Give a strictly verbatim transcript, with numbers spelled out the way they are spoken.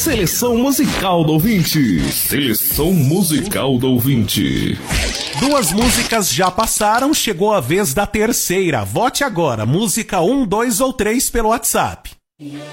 Seleção musical do ouvinte. Seleção musical do ouvinte. Duas músicas já passaram, chegou a vez da terceira. Vote agora, música um, dois ou três pelo WhatsApp.